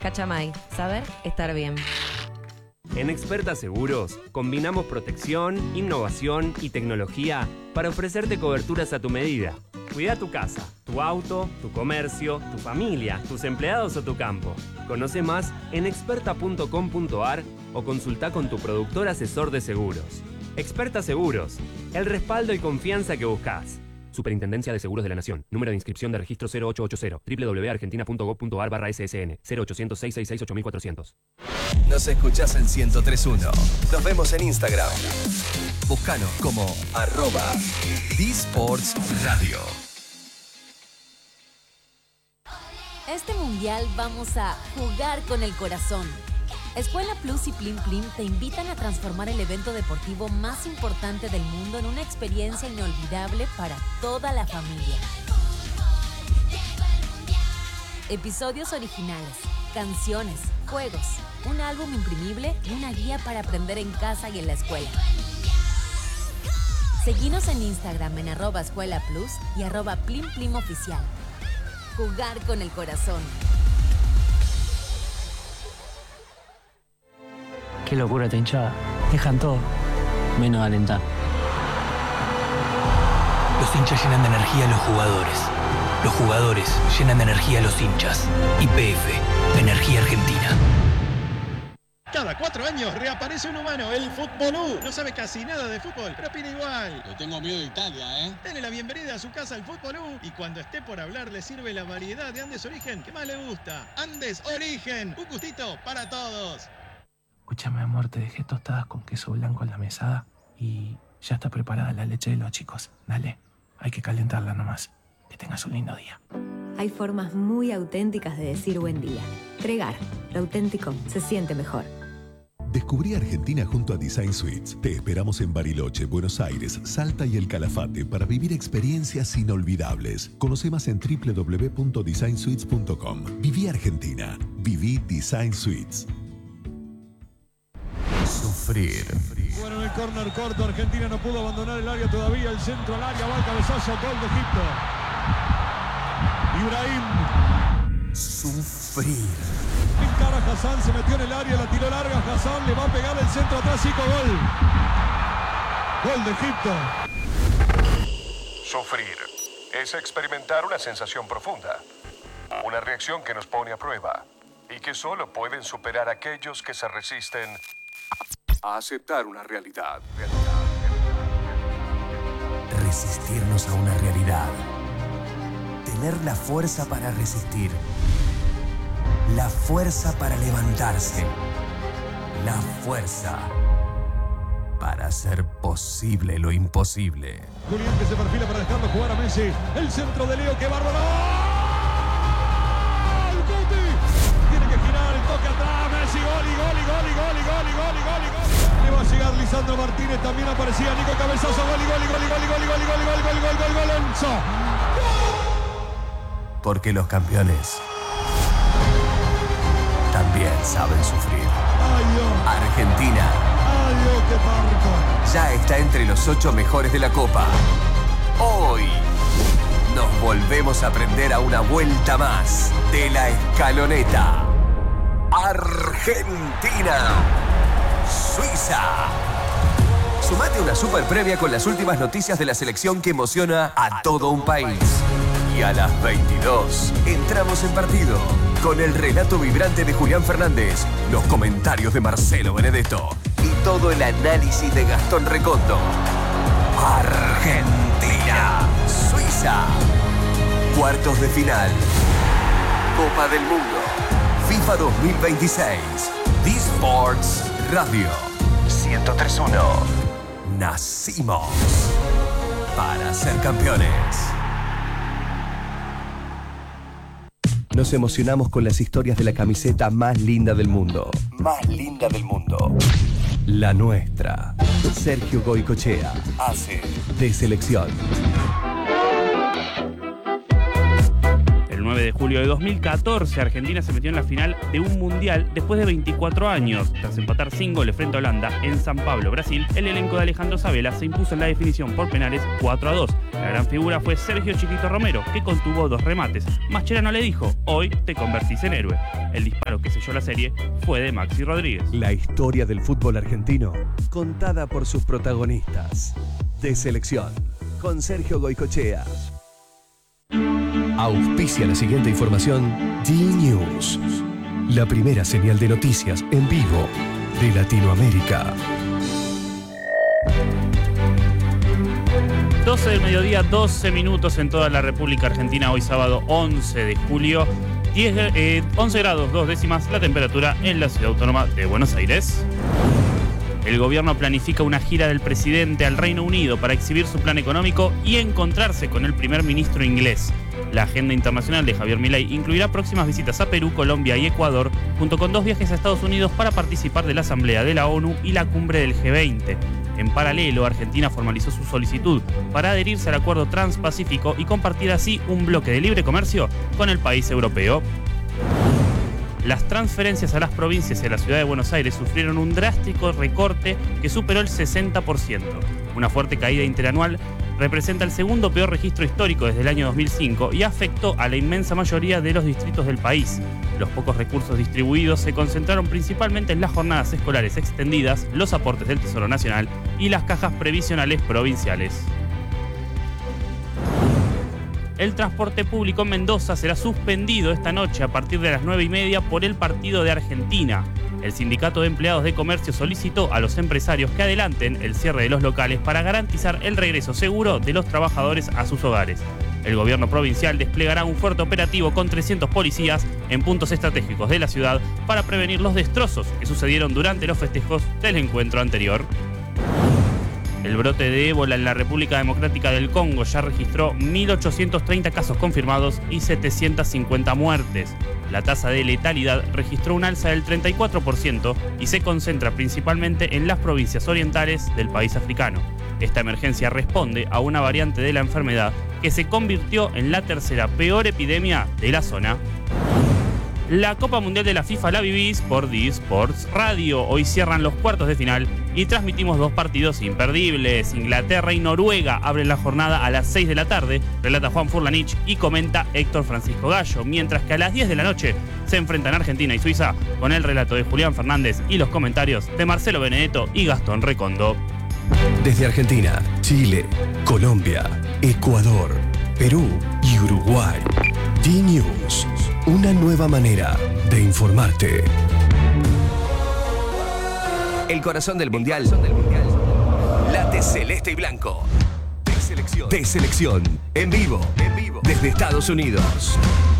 Cachamay, saber estar bien. En Experta Seguros, combinamos protección, innovación y tecnología para ofrecerte coberturas a tu medida. Cuida tu casa, tu auto, tu comercio, tu familia, tus empleados o tu campo. Conoce más en experta.com.ar o consulta con tu productor asesor de seguros. Experta Seguros, el respaldo y confianza que buscas. Superintendencia de Seguros de la Nación. Número de inscripción de registro 0880. www.argentina.gov.ar/SSN. 0800-666-8400. Nos escuchás en 103.1. Nos vemos en Instagram. Búscanos como @dsportsradio. Este mundial vamos a jugar con el corazón. Escuela Plus y Plim Plim te invitan a transformar el evento deportivo más importante del mundo en una experiencia inolvidable para toda la familia. Episodios originales, canciones, juegos, un álbum imprimible y una guía para aprender en casa y en la escuela. Seguinos en Instagram en @Escuela Plus y @Plim Plim Oficial. Jugar con el corazón. Qué locura esta hinchada. Dejan todo, menos alentar. Los hinchas llenan de energía a los jugadores. Los jugadores llenan de energía a los hinchas. YPF, Energía Argentina. Cada 4 años reaparece un humano, el Futbolú. No sabe casi nada de fútbol, pero opina igual. Le tengo miedo de Italia, ¿eh? Denle la bienvenida a su casa al Futbolú y cuando esté por hablar le sirve la variedad de Andes Origen que más le gusta. Andes Origen, un gustito para todos. Escúchame, amor, te dejé tostadas con queso blanco en la mesada y ya está preparada la leche de los chicos. Dale, hay que calentarla nomás. Que tengas un lindo día. Hay formas muy auténticas de decir buen día. Tregar, lo auténtico se siente mejor. Descubrí Argentina junto a Design Suites. Te esperamos en Bariloche, Buenos Aires, Salta y El Calafate para vivir experiencias inolvidables. Conoce más en www.designsuites.com. Viví Argentina. Viví Design Suites. Sufrir. Bueno, en el córner corto, Argentina no pudo abandonar el área todavía. El centro al área, va el cabezazo, gol de Egipto. Ibrahim. Sufrir. Encara Hassan, se metió en el área, la tiró larga. Hassan le va a pegar el centro atrás, Ico, gol. Gol de Egipto. Sufrir es experimentar una sensación profunda. Una reacción que nos pone a prueba y que solo pueden superar aquellos que se resisten a aceptar una realidad. Resistirnos a una realidad. Tener la fuerza para resistir. La fuerza para levantarse. La fuerza para hacer posible lo imposible. Julián que se perfila para dejarlo jugar a Messi. El centro de Leo, qué bárbaro. ¡Gol! ¡Guti! Tiene que girar, el toque atrás. Messi, gol y gol y gol y gol y gol y gol y gol y gol. Le va a llegar Lisandro Martínez, también aparecía Nico Cabezazo, gol y gol y gol y gol y gol y gol y gol y gol y gol y gol y Enzo. Porque los campeones también saben sufrir. Ay, Dios. Argentina. Ay, Dios, qué parco. Ya está entre los 8 mejores de la Copa. Hoy nos volvemos a prender a una vuelta más de la escaloneta. Argentina. Suiza. Sumate a una super previa con las últimas noticias de la selección que emociona a todo un país. Y a las 22 entramos en partido con el relato vibrante de Julián Fernández, los comentarios de Marcelo Benedetto y todo el análisis de Gastón Recondo. Argentina, Suiza. Cuartos de final. Copa del Mundo. FIFA 2026. D-Sports Radio 103.1. Nacimos para ser campeones. Nos emocionamos con las historias de la camiseta más linda del mundo. Más linda del mundo. La nuestra. Sergio Goicochea. Hace de selección. El 9 de julio de 2014, Argentina se metió en la final de un mundial después de 24 años. Tras empatar sin goles frente a Holanda en San Pablo, Brasil, el elenco de Alejandro Sabela se impuso en la definición por penales 4-2. La gran figura fue Sergio Chiquito Romero, que contuvo 2 remates. Mascherano le dijo: hoy te convertís en héroe. El disparo que selló maquilló la serie fue de Maxi Rodríguez. La historia del fútbol argentino, contada por sus protagonistas. De Selección, con Sergio Goycochea. Auspicia la siguiente información D-News, la primera señal de noticias en vivo de Latinoamérica. 12 del mediodía, 12 minutos en toda la República Argentina, hoy sábado 11 de julio, 11 grados 2 décimas la temperatura en la ciudad autónoma de Buenos Aires. El gobierno planifica una gira del presidente al Reino Unido para exhibir su plan económico y encontrarse con el primer ministro inglés. La agenda internacional de Javier Milei incluirá próximas visitas a Perú, Colombia y Ecuador, junto con 2 viajes a Estados Unidos para participar de la Asamblea de la ONU y la cumbre del G20. En paralelo, Argentina formalizó su solicitud para adherirse al Acuerdo Transpacífico y compartir así un bloque de libre comercio con el país europeo. Las transferencias a las provincias y a la ciudad de Buenos Aires sufrieron un drástico recorte que superó el 60%. Una fuerte caída interanual representa el segundo peor registro histórico desde el año 2005 y afectó a la inmensa mayoría de los distritos del país. Los pocos recursos distribuidos se concentraron principalmente en las jornadas escolares extendidas, los aportes del Tesoro Nacional y las cajas previsionales provinciales. El transporte público en Mendoza será suspendido esta noche a partir de las 9:30 por el Partido de Argentina. El Sindicato de Empleados de Comercio solicitó a los empresarios que adelanten el cierre de los locales para garantizar el regreso seguro de los trabajadores a sus hogares. El gobierno provincial desplegará un fuerte operativo con 300 policías en puntos estratégicos de la ciudad para prevenir los destrozos que sucedieron durante los festejos del encuentro anterior. El brote de ébola en la República Democrática del Congo ya registró 1.830 casos confirmados y 750 muertes. La tasa de letalidad registró un alza del 34% y se concentra principalmente en las provincias orientales del país africano. Esta emergencia responde a una variante de la enfermedad que se convirtió en la tercera peor epidemia de la zona. La Copa Mundial de la FIFA la vivís por D-Sports Radio. Hoy cierran los cuartos de final y transmitimos 2 partidos imperdibles. Inglaterra y Noruega abren la jornada a las 6 de la tarde, relata Juan Furlanich y comenta Héctor Francisco Gallo, mientras que a las 10 de la noche se enfrentan Argentina y Suiza con el relato de Julián Fernández y los comentarios de Marcelo Benedetto y Gastón Recondo. Desde Argentina, Chile, Colombia, Ecuador, Perú y Uruguay. D-News, una nueva manera de informarte. El corazón del mundial late celeste y blanco. De selección en vivo desde Estados Unidos.